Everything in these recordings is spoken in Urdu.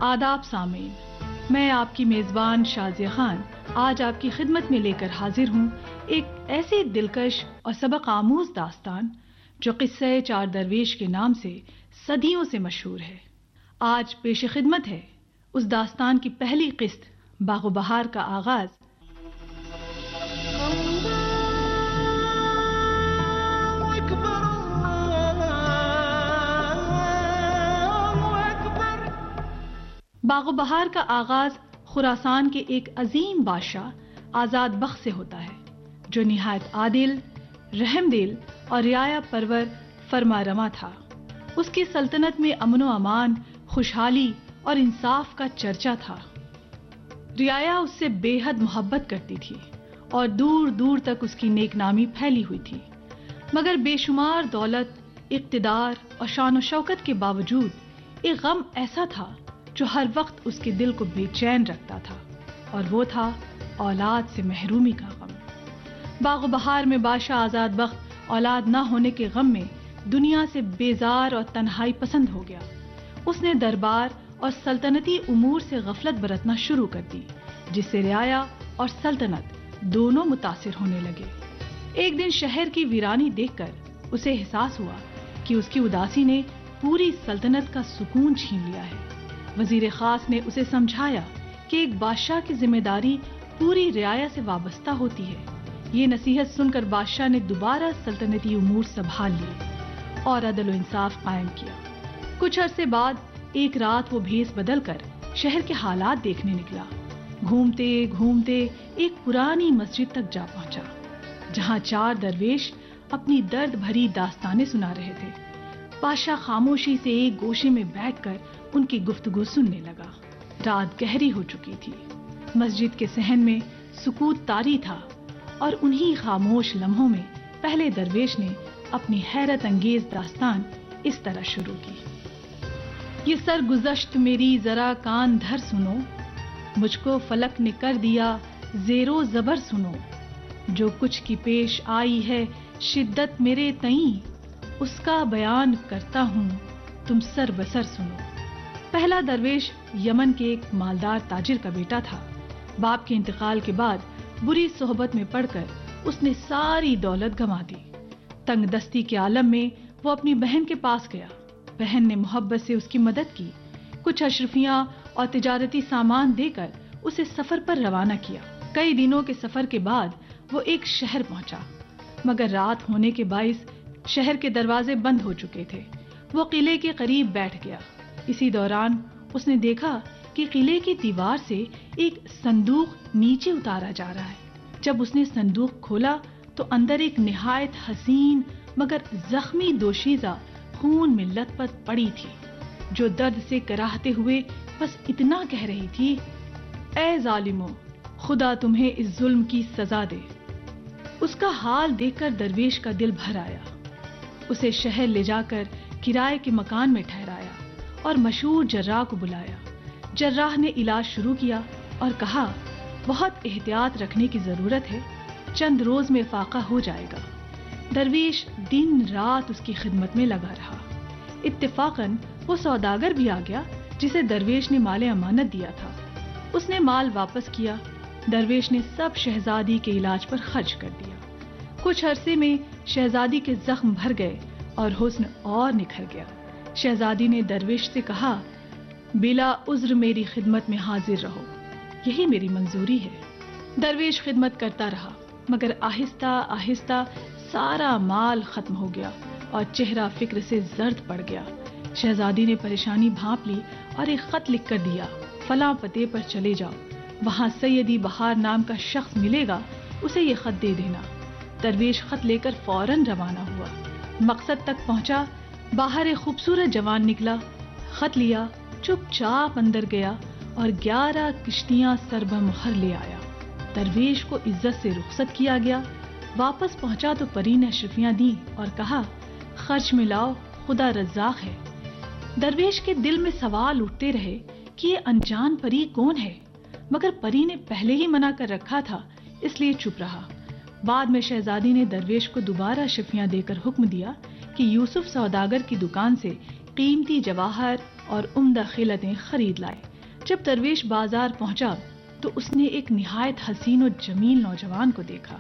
آداب سامعین، میں آپ کی میزبان شازیہ خان آج آپ کی خدمت میں لے کر حاضر ہوں ایک ایسی دلکش اور سبق آموز داستان جو قصہ چار درویش کے نام سے صدیوں سے مشہور ہے۔ آج پیش خدمت ہے اس داستان کی پہلی قسط باغ و بہار کا آغاز۔ باغ و بہار کا آغاز خراسان کے ایک عظیم بادشاہ آزاد بخت سے ہوتا ہے جو نہایت عادل، رحم دل اور رعایا پرور فرما رواں تھا۔ اس کی سلطنت میں امن و امان، خوشحالی اور انصاف کا چرچا تھا۔ رعایا اس سے بے حد محبت کرتی تھی اور دور دور تک اس کی نیک نامی پھیلی ہوئی تھی، مگر بے شمار دولت، اقتدار اور شان و شوکت کے باوجود ایک غم ایسا تھا جو ہر وقت اس کے دل کو بے چین رکھتا تھا، اور وہ تھا اولاد سے محرومی کا غم۔ باغ و بہار میں بادشاہ آزاد بخت اولاد نہ ہونے کے غم میں دنیا سے بیزار اور تنہائی پسند ہو گیا۔ اس نے دربار اور سلطنتی امور سے غفلت برتنا شروع کر دی، جس سے رعایا اور سلطنت دونوں متاثر ہونے لگے۔ ایک دن شہر کی ویرانی دیکھ کر اسے احساس ہوا کہ اس کی اداسی نے پوری سلطنت کا سکون چھین لیا ہے۔ وزیر خاص نے اسے سمجھایا کہ ایک بادشاہ کی ذمہ داری پوری رعایا سے وابستہ ہوتی ہے۔ یہ نصیحت سن کر بادشاہ نے دوبارہ سلطنتی امور سنبھال لیے اور عدل و انصاف قائم کیا۔ کچھ عرصے بعد ایک رات وہ بھیس بدل کر شہر کے حالات دیکھنے نکلا۔ گھومتے گھومتے ایک پرانی مسجد تک جا پہنچا جہاں چار درویش اپنی درد بھری داستانیں سنا رہے تھے۔ بادشاہ خاموشی سے ایک گوشے میں بیٹھ کر ان کی گفتگو سننے لگا۔ رات گہری ہو چکی تھی، مسجد کے صحن میں سکوت طاری تھا، اور انہی خاموش لمحوں میں پہلے درویش نے اپنی حیرت انگیز داستان اس طرح شروع کی۔ یہ سرگزشت میری ذرا کان دھر سنو، مجھ کو فلک نے کر دیا زیر و زبر سنو، جو کچھ کی پیش آئی ہے شدت میرے تئیں، اس کا بیان کرتا ہوں تم سر بسر سنو۔ پہلا درویش یمن کے ایک مالدار تاجر کا بیٹا تھا۔ باپ کے انتقال کے بعد بری صحبت میں پڑ کر اس نے ساری دولت گنوا دی۔ تنگ دستی کے عالم میں وہ اپنی بہن کے پاس گیا۔ بہن نے محبت سے اس کی مدد کی، کچھ اشرفیاں اور تجارتی سامان دے کر اسے سفر پر روانہ کیا۔ کئی دنوں کے سفر کے بعد وہ ایک شہر پہنچا، مگر رات ہونے کے باعث شہر کے دروازے بند ہو چکے تھے۔ وہ قلعے کے قریب بیٹھ گیا۔ اسی دوران اس نے دیکھا کہ قلعے کی دیوار سے ایک صندوق نیچے اتارا جا رہا ہے۔ جب اس نے صندوق کھولا تو اندر ایک نہایت حسین مگر زخمی دوشیزہ خون میں لت پت پڑی تھی، جو درد سے کراہتے ہوئے بس اتنا کہہ رہی تھی، اے ظالمو، خدا تمہیں اس ظلم کی سزا دے۔ اس کا حال دیکھ کر درویش کا دل بھر آیا۔ اسے شہر لے جا کر کرائے کے مکان میں ٹھہرایا اور مشہور جراح کو بلایا۔ جراح نے علاج شروع کیا اور کہا، بہت احتیاط رکھنے کی ضرورت ہے، چند روز میں فاقہ ہو جائے گا۔ درویش دن رات اس کی خدمت میں لگا رہا۔ اتفاقاً وہ سوداگر بھی آ گیا جسے درویش نے مال امانت دیا تھا۔ اس نے مال واپس کیا۔ درویش نے سب شہزادی کے علاج پر خرچ کر دیا۔ کچھ عرصے میں شہزادی کے زخم بھر گئے اور حسن اور نکھر گیا۔ شہزادی نے درویش سے کہا، بلا عذر میری خدمت میں حاضر رہو، یہی میری منظوری ہے۔ درویش خدمت کرتا رہا، مگر آہستہ آہستہ سارا مال ختم ہو گیا اور چہرہ فکر سے زرد پڑ گیا۔ شہزادی نے پریشانی بھانپ لی اور ایک خط لکھ کر دیا، فلاں پتے پر چلے جاؤ، وہاں سیدی بہار نام کا شخص ملے گا، اسے یہ خط دے دینا۔ درویش خط لے کر فوراً روانہ ہوا۔ مقصد تک پہنچا، باہر ایک خوبصورت جوان نکلا، خط لیا، چپ چاپ اندر گیا اور 11 کشتیاں سر بمہر لے آیا۔ درویش کو عزت سے رخصت کیا گیا۔ واپس پہنچا تو پری نے اشرفیاں دیں اور کہا، خرچ میں لاؤ، خدا رزاق ہے۔ درویش کے دل میں سوال اٹھتے رہے کہ یہ انجان پری کون ہے، مگر پری نے پہلے ہی منع کر رکھا تھا، اس لیے چپ رہا۔ بعد میں شہزادی نے درویش کو دوبارہ اشرفیاں دے کر حکم دیا کہ یوسف سوداگر کی دکان سے قیمتی جواہر اور عمدہ خلعتیں خرید لائے جب درویش بازار پہنچا تو اس نے ایک نہایت حسین و جمیل نوجوان کو دیکھا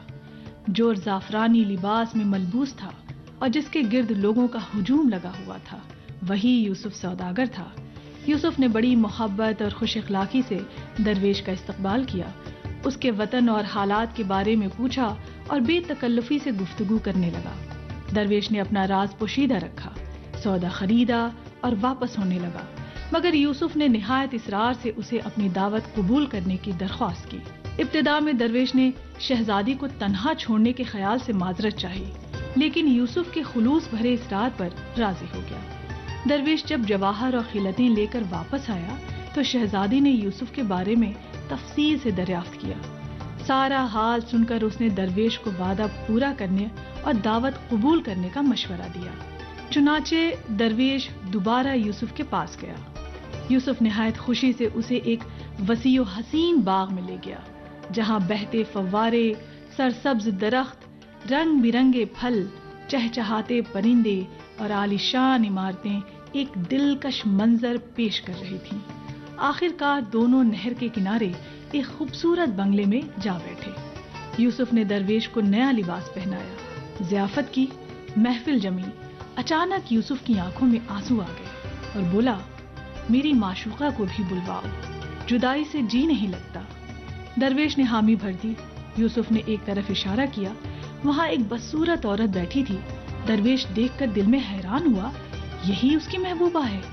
جو زعفرانی لباس میں ملبوس تھا اور جس کے گرد لوگوں کا ہجوم لگا ہوا تھا۔ وہی یوسف سوداگر تھا۔ یوسف نے بڑی محبت اور خوش اخلاقی سے درویش کا استقبال کیا، اس کے وطن اور حالات کے بارے میں پوچھا اور بے تکلفی سے گفتگو کرنے لگا۔ درویش نے اپنا راز پوشیدہ رکھا، سودا خریدا اور واپس ہونے لگا، مگر یوسف نے نہایت اصرار سے اسے اپنی دعوت قبول کرنے کی درخواست کی۔ ابتدا میں درویش نے شہزادی کو تنہا چھوڑنے کے خیال سے معذرت چاہی، لیکن یوسف کے خلوص بھرے اصرار پر راضی ہو گیا۔ درویش جب جواہر اور خلعتیں لے کر واپس آیا تو شہزادی نے یوسف کے بارے میں تفصیل سے دریافت کیا۔ سارا حال سن کر اس نے درویش کو وعدہ پورا کرنے اور دعوت قبول کرنے کا مشورہ دیا۔ چنانچہ درویش دوبارہ یوسف کے پاس گیا۔ یوسف نہایت خوشی سے اسے ایک وسیع و حسین باغ میں لے گیا، جہاں بہتے فوارے، سرسبز درخت، رنگ برنگے پھل، چہچہاتے پرندے اور عالیشان عمارتیں ایک دلکش منظر پیش کر رہی تھیں۔ آخرکار دونوں نہر کے کنارے ایک خوبصورت بنگلے میں جا بیٹھے۔ یوسف نے درویش کو نیا لباس پہنایا، ضیافت کی، محفل جمی۔ اچانک یوسف کی آنکھوں میں آنسو آ گئے اور بولا، میری معشوقہ کو بھی بلواؤ، جدائی سے جی نہیں لگتا۔ درویش نے حامی بھر دی۔ یوسف نے ایک طرف اشارہ کیا، وہاں ایک بدصورت عورت بیٹھی تھی۔ درویش دیکھ کر دل میں حیران ہوا، یہی اس کی محبوبہ ہے۔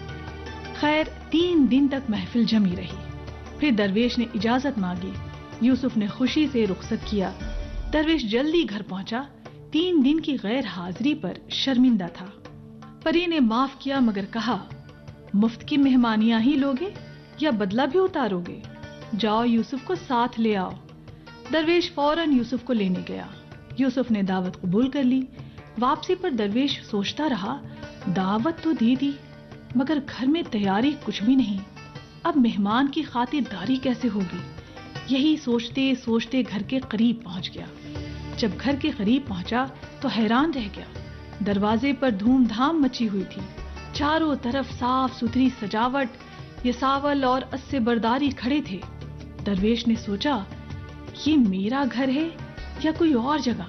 خیر 3 دن تک محفل جمی رہی۔ پھر درویش نے اجازت مانگی۔ یوسف نے خوشی سے رخصت کیا۔ درویش جلدی گھر پہنچا، 3 دن کی غیر حاضری پر شرمندہ تھا۔ پری نے معاف کیا مگر کہا، مفت کی مہمانیاں ہی لوگے یا بدلہ بھی اتارو گے؟ جاؤ یوسف کو ساتھ لے آؤ۔ درویش فوراً یوسف کو لینے گیا۔ یوسف نے دعوت قبول کر لی۔ واپسی پر درویش سوچتا رہا، دعوت تو دی مگر گھر میں تیاری کچھ بھی نہیں، اب مہمان کی خاطرداری کیسے ہوگی؟ یہی سوچتے سوچتے گھر کے قریب پہنچ گیا۔ جب گھر کے قریب پہنچا تو حیران رہ گیا۔ دروازے پر دھوم دھام مچی ہوئی تھی، چاروں طرف صاف ستھری سجاوٹ، یساول اور اس سے برداری کھڑے تھے۔ درویش نے سوچا، یہ میرا گھر ہے یا کوئی اور جگہ؟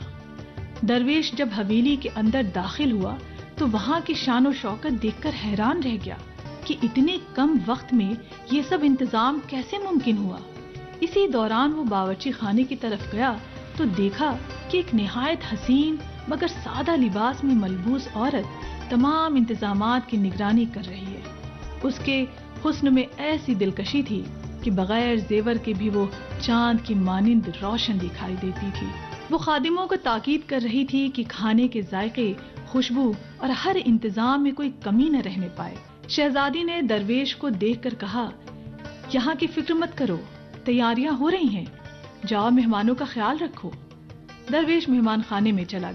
درویش جب حویلی کے اندر داخل ہوا تو وہاں کی شان و شوکت دیکھ کر حیران رہ گیا کہ اتنے کم وقت میں یہ سب انتظام کیسے ممکن ہوا۔ اسی دوران وہ باورچی خانے کی طرف گیا تو دیکھا کہ ایک نہایت حسین مگر سادہ لباس میں ملبوس عورت تمام انتظامات کی نگرانی کر رہی ہے۔ اس کے حسن میں ایسی دلکشی تھی کہ بغیر زیور کے بھی وہ چاند کی مانند روشن دکھائی دیتی تھی۔ وہ خادموں کو تاکید کر رہی تھی کہ کھانے کے ذائقے، خوشبو اور ہر انتظام میں کوئی کمی نہ رہنے پائے۔ شہزادی نے درویش کو دیکھ کر کہا، یہاں کی فکر مت کرو، تیاریاں ہو رہی ہیں، جاؤ مہمانوں کا خیال رکھو۔ درویش مہمان خانے میں چلا